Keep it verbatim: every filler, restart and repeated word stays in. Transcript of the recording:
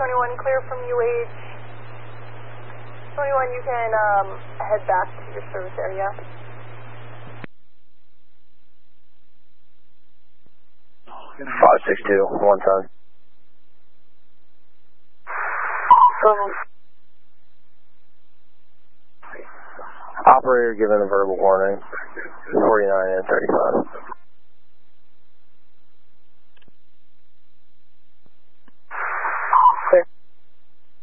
twenty-one, clear from U H. twenty-one, you can um, head back to your service area. five six two, one ton. Operator given a verbal warning, forty-nine and thirty-five.